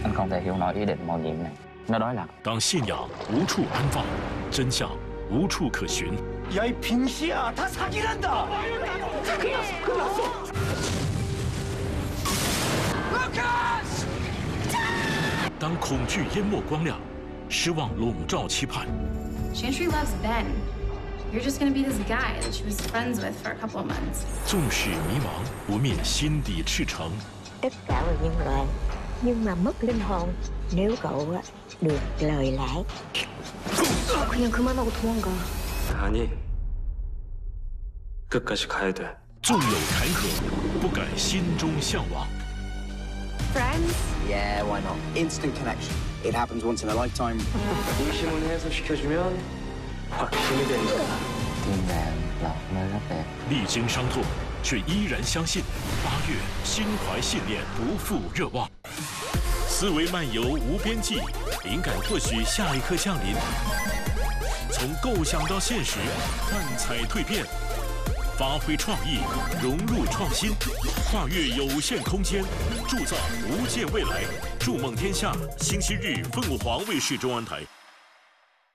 anh không thể hiểu nổi ý định mạo nhiệm này. Nó đói lặng. 当信仰无处安放，真相无处可寻。 야 이 빙시야, 다 사기란다. Lucas! 当恐惧淹没光亮，失望笼罩期盼。 Chantry loves Ben. You're just gonna be this guy that she was friends with for a couple of months. 纵使迷茫，不灭心底赤诚。 Tất cả là nhân loại, nhưng mà mất linh hồn. Nếu cậu được lời lẽ. 그냥 그만하고 도망가. 아니, 끝까지 가야 돼. 纵有坎坷，不改心中向往。 Friends? Yeah, why not? Instant connection. It happens once in a lifetime. 의심을 해소시켜주면 확신이 된다. Thiên đàng là một nơi rất đẹp. 历经伤痛，却依然相信8月心怀信念，不负热望。思维漫游无边际，灵感或许下一刻降临。从构想到现实，幻彩蜕变，发挥创意，融入创新，跨越有限空间，铸造无界未来。筑梦天下，星期日凤凰卫视中文台。